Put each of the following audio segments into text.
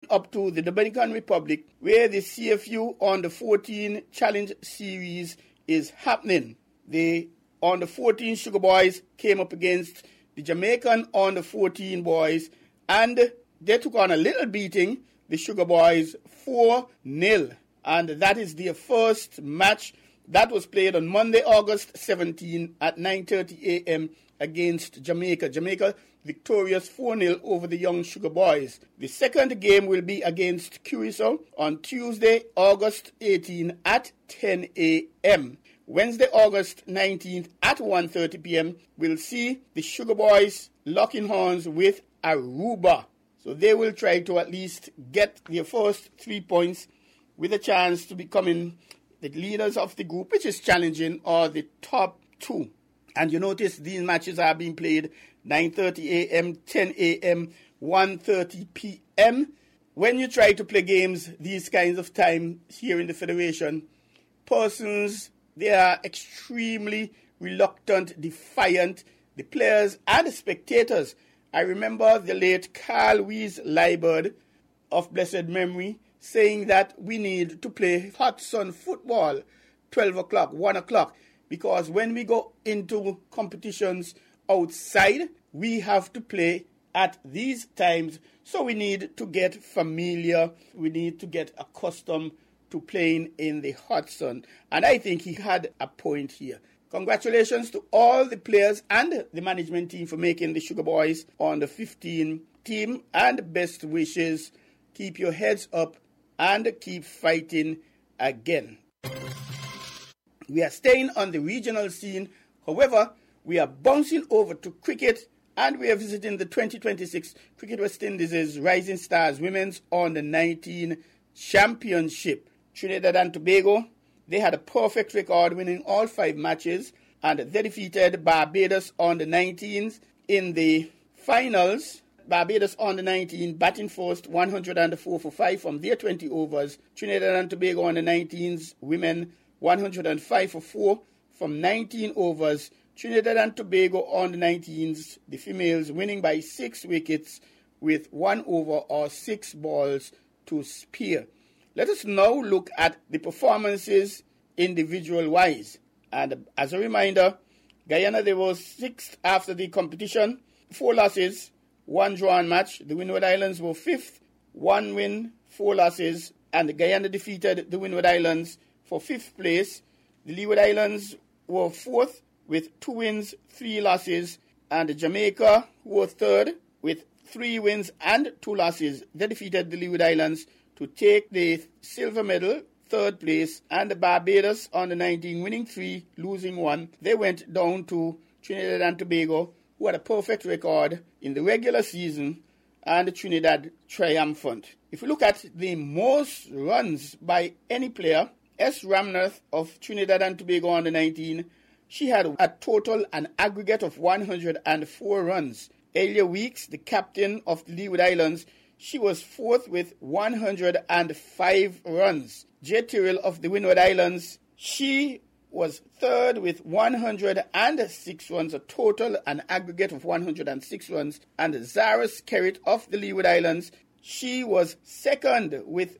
up to the Dominican Republic, where the CFU Under 14 Challenge Series is happening. The Under 14 Sugar Boys came up against the Jamaican Under 14 boys, and they took on a little beating, the Sugar Boys 4-0. And that is their first match. That was played on Monday, August 17 at 9:30 a.m. against Jamaica. Jamaica victorious 4-0 over the young Sugar Boys. The second game will be against Curacao on Tuesday, August 18 at 10 a.m. Wednesday, August 19th at 1:30 p.m. we'll see the Sugar Boys locking horns with Aruba. So they will try to at least get their first 3 points with a chance to becoming the leaders of the group, which is challenging, or the top two. And you notice these matches are being played 9:30 a.m., 10 a.m., 1:30 p.m. When you try to play games these kinds of time here in the Federation, persons, they are extremely reluctant, defiant, the players and the spectators. I remember the late Carl Weiss Liebert of blessed memory saying that we need to play hot sun football 12 o'clock, 1 o'clock, because when we go into competitions outside, we have to play at these times. So we need to get familiar, we need to get accustomed to playing in the hot sun. And I think he had a point here. Congratulations to all the players and the management team for making the Sugar Boys on the 15 team, and best wishes. Keep your heads up and keep fighting again. We are staying on the regional scene. However, we are bouncing over to cricket, and we are visiting the 2026 Cricket West Indies Rising Stars Women's Under 19 Championship. Trinidad and Tobago, they had a perfect record, winning all 5 matches, and they defeated Barbados Under 19s in the finals. Barbados Under 19 batting first, 104 for 5 from their 20 overs. Trinidad and Tobago Under 19s women, 105 for 4 from 19 overs. Trinidad and Tobago Under 19s, the females, winning by 6 wickets with 1 over or 6 balls to spare. Let us now look at the performances individual-wise. And as a reminder, Guyana, they were 6th after the competition, 4 losses, 1 drawn match. The Windward Islands were 5th, 1 win, 4 losses, and Guyana defeated the Windward Islands for 5th place. The Leeward Islands were 4th with 2 wins, 3 losses, and Jamaica were 3rd with 3 wins and 2 losses. They defeated the Leeward Islands to take the silver medal, 3rd place, and the Barbados Under 19 winning 3, losing 1. They went down to Trinidad and Tobago, who had a perfect record in the regular season, and Trinidad triumphant. If we look at the most runs by any player, S. Ramnath of Trinidad and Tobago Under 19, she had a total, an aggregate of 104 runs. Elia Weeks, the captain of the Leeward Islands, she was 4th with 105 runs. J. Tyrrell of the Windward Islands, she was 3rd with 106 runs, a total, an aggregate of 106 runs. And Zara Skerritt of the Leeward Islands, she was 2nd with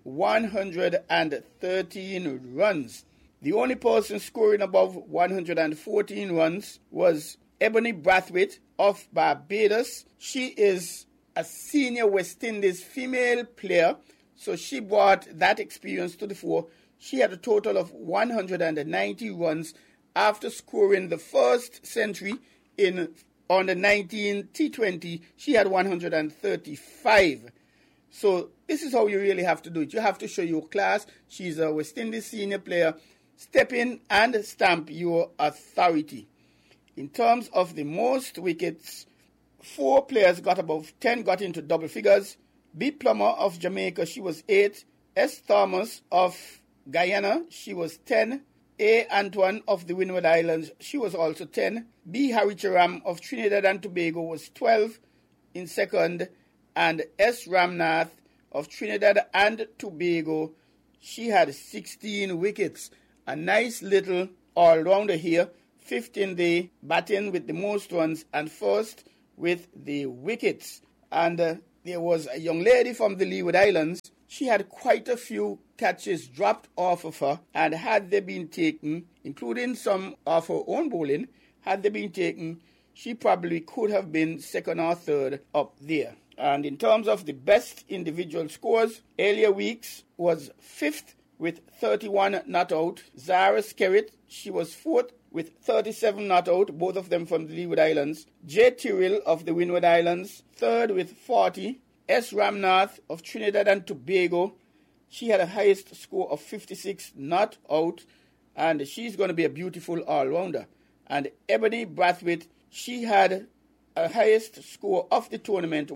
113 runs. The only person scoring above 114 runs was Ebony Brathwaite of Barbados. She is a senior West Indies female player, so she brought that experience to the fore. She had a total of 190 runs after scoring the first century in Under 19 T20. She had 135. So this is how you really have to do it. You have to show your class. She's a West Indies senior player. Step in and stamp your authority. In terms of the most wickets, 4 players got above 10, got into double figures. B. Plummer of Jamaica, she was 8. S. Thomas of Guyana, she was 10. A. Antoine of the Windward Islands, she was also 10. B. Haricharan of Trinidad and Tobago was 12 in second. And S. Ramnath of Trinidad and Tobago, she had 16 wickets. A nice little all-rounder here. 5th in the batting with the most runs and 1st with the wickets. And the there was a young lady from the Leeward Islands. She had quite a few catches dropped off of her, and had they been taken, including some of her own bowling, had they been taken, she probably could have been second or third up there. And in terms of the best individual scores, Elia Weeks was fifth with 31 not out. Zara Skerritt, she was fourth with 37 not out, both of them from the Leeward Islands. Jay Tyrrell of the Windward Islands, third with 40. S. Ramnath of Trinidad and Tobago, she had a highest score of 56 not out, and she's going to be a beautiful all-rounder. And Ebony Brathwaite, she had a highest score of the tournament,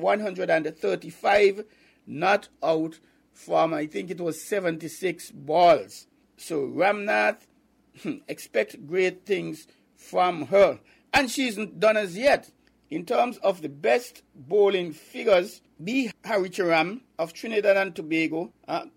135 not out from, I think it was 76 balls. So Ramnath, expect great things from her. And she's not done as yet. In terms of the best bowling figures, B. Haricharan of Trinidad and Tobago.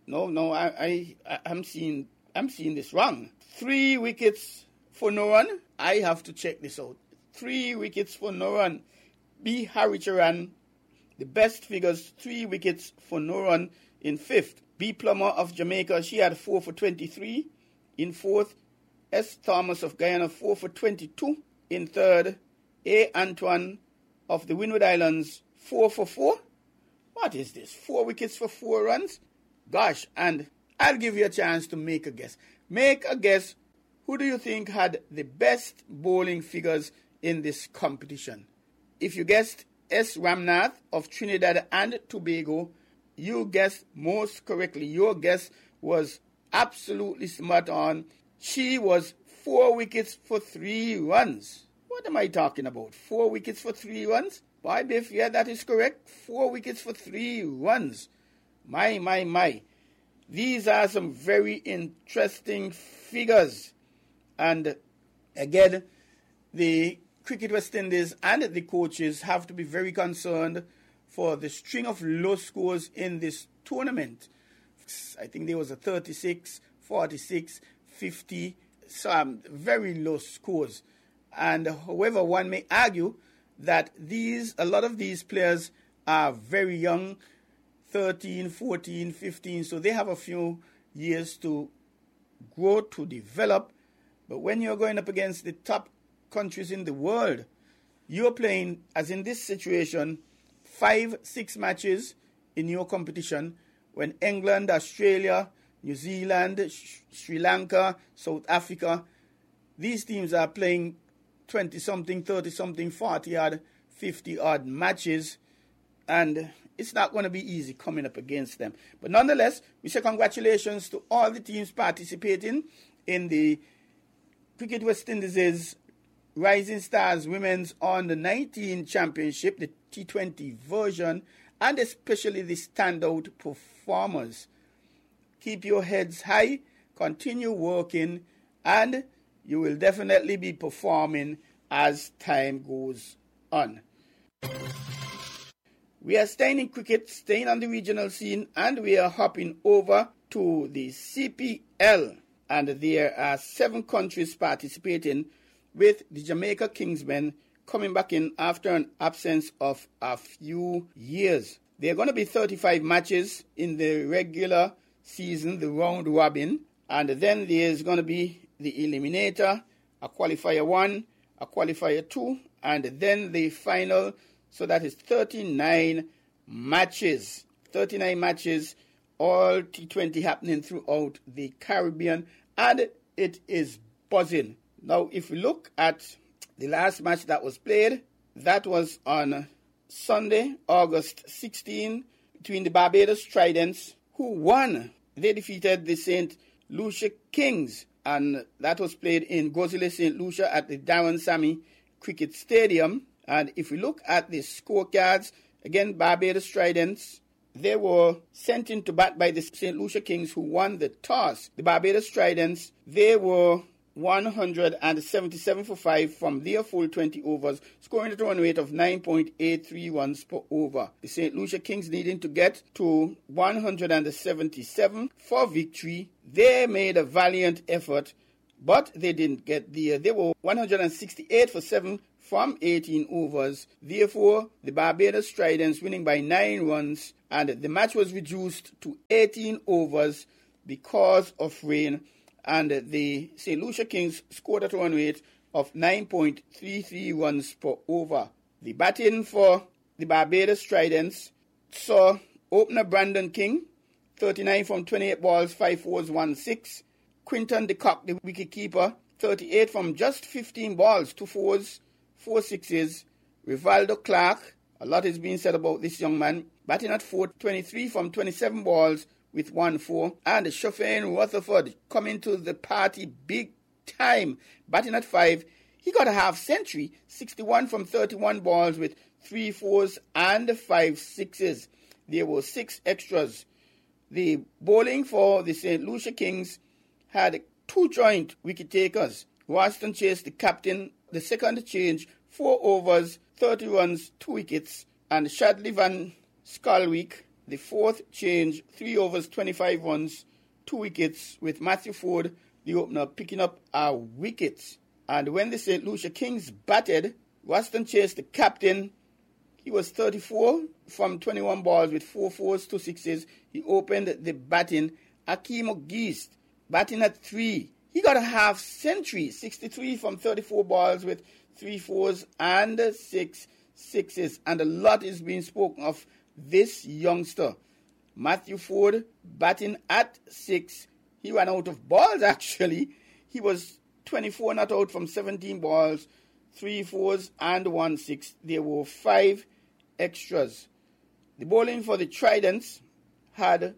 I'm seeing this wrong. 3 wickets for no run. I have to check this out. 3 wickets for no run. B. Haricharan, the best figures, 3 wickets for no run in fifth. B. Plummer of Jamaica, she had 4 for 23 in fourth. S. Thomas of Guyana, 4 for 22 in third. A. Antoine of the Windward Islands, 4 for 4. What is this? 4 wickets for 4 runs? Gosh, and I'll give you a chance to make a guess. Make a guess. Who do you think had the best bowling figures in this competition? If you guessed S. Ramnath of Trinidad and Tobago, you guessed most correctly. Your guess was absolutely spot on. She was 4 wickets for 3 runs. What am I talking about? 4 wickets for 3 runs? Why, Biff, yeah, that is correct. 4 wickets for 3 runs. My. These are some very interesting figures. And again, the Cricket West Indies and the coaches have to be very concerned for the string of low scores in this tournament. I think there was a 36, 46, 50, some very low scores. And however, one may argue that a lot of these players are very young, 13, 14, 15, so they have a few years to grow, to develop. But when you're going up against the top countries in the world, you're playing, as in this situation, 5-6 matches in your competition, when England, Australia, New Zealand, Sri Lanka, South Africa, these teams are playing 20-something, 30-something, 40-odd, 50-odd matches, and it's not going to be easy coming up against them. But nonetheless, we say congratulations to all the teams participating in the Cricket West Indies' Rising Stars Women's Under-19 Championship, the T20 version, and especially the standout performers. Keep your heads high, continue working, and you will definitely be performing as time goes on. We are staying in cricket, staying on the regional scene, and we are hopping over to the CPL. And there are 7 countries participating, with the Jamaica Kingsmen coming back in after an absence of a few years. There are going to be 35 matches in the regular season, the round robin, and then there's going to be the eliminator, a qualifier 1, a qualifier 2, and then the final. So that is 39 matches. 39 matches, all T20 happening throughout the Caribbean, and it is buzzing. Now, if we look at the last match that was played, that was on Sunday, August 16, between the Barbados Tridents, who won. They defeated the St. Lucia Kings, and that was played in Gozile, St. Lucia at the Darren Sammy Cricket Stadium. And if we look at the scorecards, again, Barbados Tridents, they were sent in to bat by the St. Lucia Kings, who won the toss. The Barbados Tridents, they were 177 for 5 from their full 20 overs, scoring at a run rate of 9.83 runs per over. The St. Lucia Kings needing to get to 177 for victory. They made a valiant effort, but they didn't get there. They were 168 for 7 from 18 overs. Therefore, the Barbados Tridents winning by 9 runs, and the match was reduced to 18 overs because of rain, and the St. Lucia Kings scored at a run rate of 9.33 runs per over. The batting for the Barbados Tridents saw opener Brandon King, 39 from 28 balls, 5 fours, 1 6. Quinton de Kock, the wicketkeeper, 38 from just 15 balls, 2 fours, 4 sixes. Rivaldo Clark, a lot is being said about this young man, batting at 23 from 27 balls with 1 4. And Shafane Rutherford coming to the party big time, batting at 5. He got a half century, 61 from 31 balls with 3 fours and 5 sixes. There were 6 extras. The bowling for the St. Lucia Kings had 2 joint wicket takers. Waston Chase, the captain, the second change, 4 overs, 30 runs, 2 wickets. And Shadley Van Skalwyk, the fourth change, 3 overs, 25 runs, 2 wickets, with Matthew Ford, the opener, picking up a wicket. And when the St. Lucia Kings batted, Waston Chase, the captain, he was 34 from 21 balls with 4 fours, 2 sixes. He opened the batting. Akeem O'Geist, batting at 3. He got a half century, 63 from 34 balls with 3 fours and 6 sixes. And a lot is being spoken of this youngster. Matthew Ford, batting at 6. He ran out of balls, actually. He was 24 not out from 17 balls, 3 fours and 1 6. There were 5 extras. The bowling for the Tridents had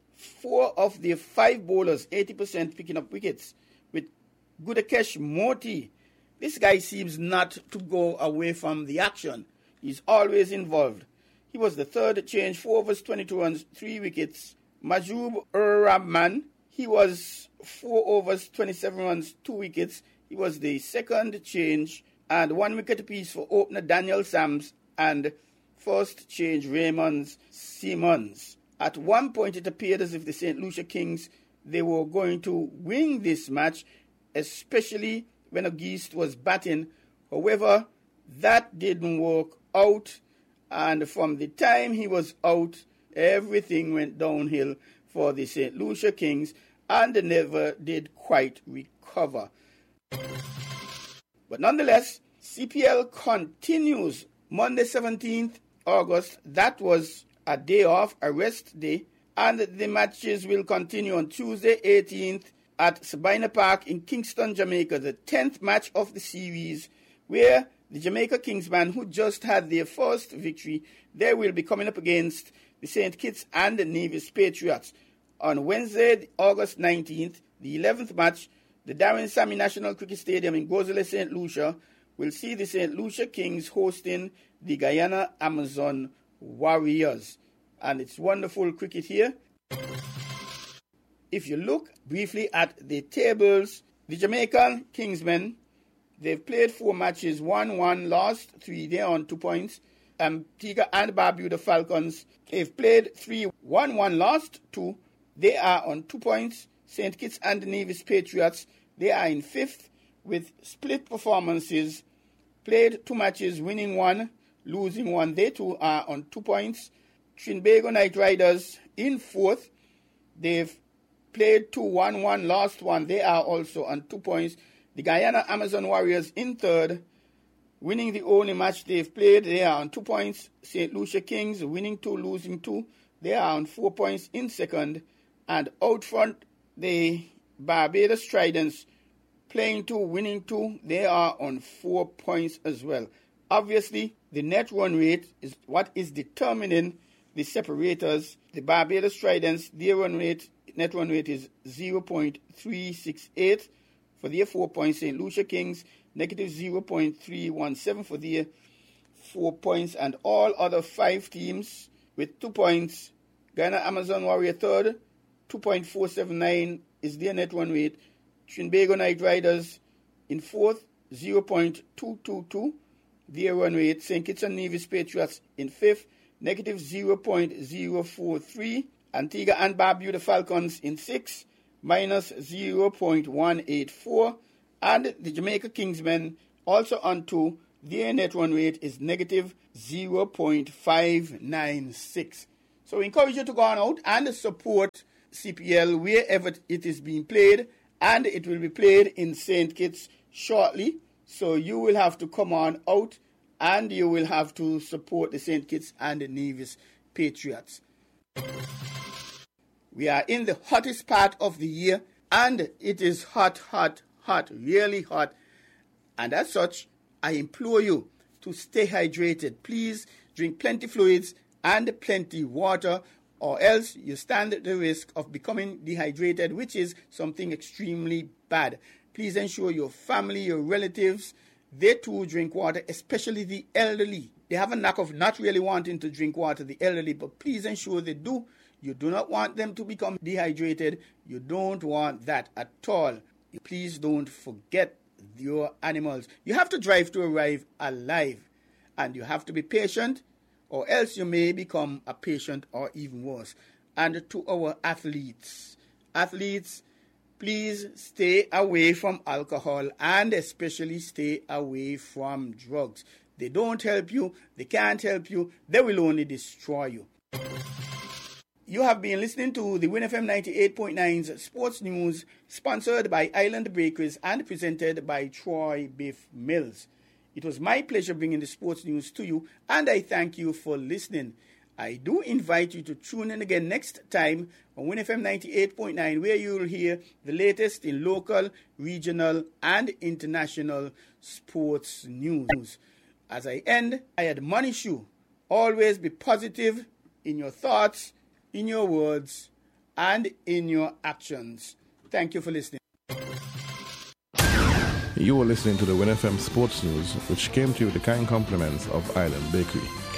4 of their 5 bowlers, 80%, picking up wickets, with Gudakesh Moti. This guy seems not to go away from the action. He's always involved. He was the third change, 4 overs, 22 runs, 3 wickets. Majub Rahman, he was 4 overs, 27 runs, 2 wickets. He was the second change, and 1 wicket apiece for opener Daniel Sams and first change Raymond Simmons. At one point, it appeared as if the St. Lucia Kings, they were going to win this match, especially when O'Geist was batting. However, that didn't work out, and from the time he was out, everything went downhill for the St. Lucia Kings, and they never did quite recover. But nonetheless, CPL continues. Monday, 17th August, that was a day off, a rest day, and the matches will continue on Tuesday, 18th at Sabina Park in Kingston, Jamaica, the 10th match of the series, where the Jamaica Kingsmen, who just had their first victory, they will be coming up against the St. Kitts and the Nevis Patriots. On Wednesday, August 19th, the 11th match, the Darren Sammy National Cricket Stadium in Gozele, St. Lucia, will see the St. Lucia Kings hosting the Guyana Amazon Warriors. And it's wonderful cricket here. If you look briefly at the tables, the Jamaican Kingsmen, they've played 4 matches, won 1, lost 3. They're on 2 points. Antigua and Barbuda Falcons, they've played 3, won 1, lost 2. They are on 2 points. St. Kitts and the Nevis Patriots, they are in 5th with split performances. Played 2 matches, winning 1, losing 1. They too are on 2 points. Trinbago Knight Riders in 4th. They've played 2, won 1, lost 1. They are also on 2 points. The Guyana Amazon Warriors in 3rd, winning the only match they've played. They are on 2 points. St. Lucia Kings winning 2, losing 2. They are on 4 points in 2nd. And out front, the Barbados Tridents playing 2, winning 2. They are on 4 points as well. Obviously, the net run rate is what is determining the separators. The Barbados Tridents, their net run rate is 0.368 for their 4 points. St. Lucia Kings, negative 0.317 for their 4 points. And all other 5 teams with 2 points. Guyana Amazon Warrior 3rd, 2.479 is their net run rate. Trinbago Knight Riders in 4th, 0.222, their run rate. St. Kitts and Nevis Patriots in 5th, negative 0.043. Antigua and Barbuda Falcons in 6th, minus 0.184, and the Jamaica Kingsmen also on 2, their net run rate is negative 0.596. So we encourage you to go on out and support CPL wherever it is being played, and it will be played in St. Kitts shortly. So you will have to come on out and you will have to support the St. Kitts and the Nevis Patriots. We are in the hottest part of the year, and it is hot, really hot. And as such, I implore you to stay hydrated. Please drink plenty fluids and plenty water, or else you stand the risk of becoming dehydrated, which is something extremely bad. Please ensure your family, your relatives, they too drink water, especially the elderly. They have a knack of not really wanting to drink water, the elderly, but please ensure they do. You do not want them to become dehydrated. You don't want that at all. Please don't forget your animals. You have to drive to arrive alive, and you have to be patient, or else you may become a patient or even worse. And to our athletes, please stay away from alcohol and especially stay away from drugs. They don't help you, they can't help you, they will only destroy you. You have been listening to the Win FM 98.9's Sports News, sponsored by Island Bakeries and presented by Troy Beef Mills. It was my pleasure bringing the sports news to you, and I thank you for listening. I do invite you to tune in again next time on Win FM 98.9, where you will hear the latest in local, regional, and international sports news. As I end, I admonish you, always be positive in your thoughts, in your words, and in your actions. Thank you for listening. You were listening to the Win FM Sports News, which came to you with the kind compliments of Island Bakery.